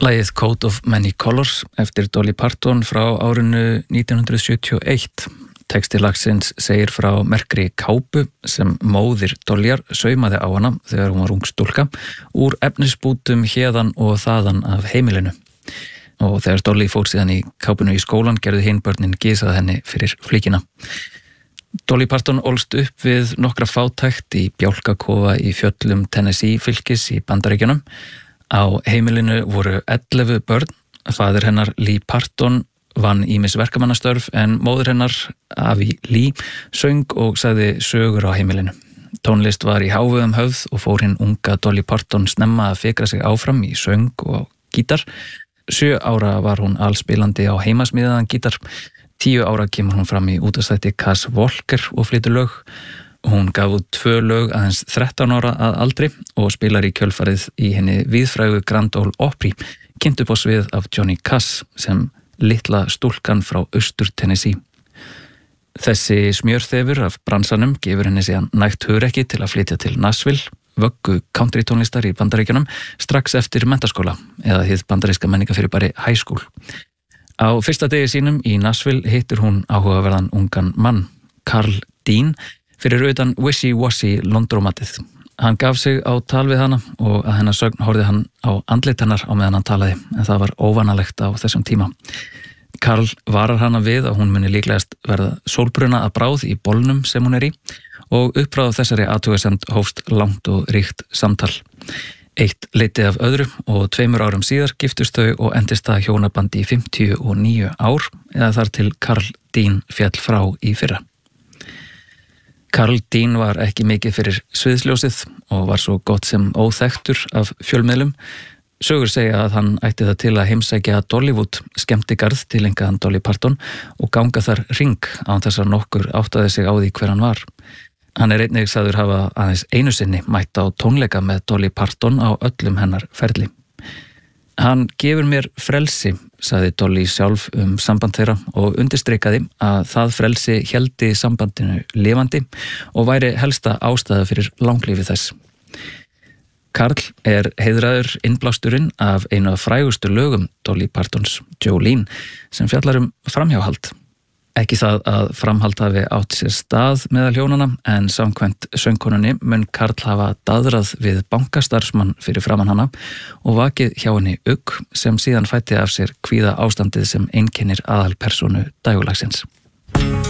Lagið Coat of Many Colors eftir Dolly Parton frá árinu 1971. Texti lagsins segir frá merkri kápu sem móðir Dollyar saumaði á hana þegar hún var ung stúlka úr efnisbútum héðan og þaðan af heimilinu. Og þegar Dolly fór síðan í kápunu í skólan gerðu hin börnin gisað henni fyrir flíkina. Dolly Parton ólst upp við nokkra fátækt í bjálkakofa í fjöllum Tennessee fylkis í Bandaríkjunum. Á heimilinu voru 11 börn. Faðir hennar Lee Parton vann ýmis verkamannastörf en móðir hennar Avi Lee söng og sagði sögur á heimilinu. Tónlist var í hávegum höfð og fór hinn unga Dolly Parton snemma að fikra sig áfram í söng og gítar. 7 ára var hún alspilandi á heimasmíðaðan gítar. 10 ára kemur hún fram í útvarpsþætti Cass Walker og flytur lög. Hún gaf út 2 lög aðeins 13 ára að aldri og spilar í kjölfarið í henni víðfrægu Grand Ole Opry, kynnt upp á svið af Johnny Cass sem litla stúlkan frá austur Tennessee. Þessi smjörþefur af bransanum gefur henni síðan nægt hugrekki til að flytja til Nashville, vöggu country tónlistar í Bandaríkjunum, strax eftir menntaskóla eða hið bandaríska menningafyrirbæri high school. Á fyrsta degi sínum í Nashville hittir hún áhugaverðan ungan mann, Carl Dean, fyrir utan Wishy-Washy Londrómatið. Hann gaf sig á tal við hana og að hennar sögn horfði hann á andlit hennar á meðan hann talaði, en það var óvanalegt á þessum tíma. Carl varar hana við að hún muni líklegast verða sólbruna að bráð í bolnum sem hún í og uppfrá þessari athugasemd hófst langt og ríkt samtal. Eitt leiddi af öðru og 2 árum síðar giftust þau og endist það hjónabandi í 59 ár eða þar til Carl Dean féll frá í fyrra. Carl Dean var ekki mikið fyrir sviðsljósið og var svo gott sem óþekktur af fjölmiðlum. Sögur segja að hann ætti það til að heimsækja Dollywood skemmtigarð tilengaðan Dolly Parton og ganga þar hring án þess að nokkur áttaði sig á því hver hann var. Hann einnig sagður hafa aðeins einu sinni mætt á tónleika með Dolly Parton á öllum hennar ferli. Hann gefur mér frelsi, sagði Dolly sjálf samband þeirra og undirstrikaði að það frelsi héldi sambandinu lifandi og væri helsta ástæða fyrir langlífi þess. Carl heiðraður innblásturinn af einu af frægustu lögum Dolly Partons, Jolene, sem fjallar framhjáhald. Ekki það að framhald hafi átt sér stað meðal hjónana, en samkvæmt söngkonunni mun Carl hafa daðrað við bankastarfsmann fyrir framan hana og vakið hjá henni ugg sem síðan fætti af sér kvíða ástandið sem einkennir aðalpersónu dægurlagsins.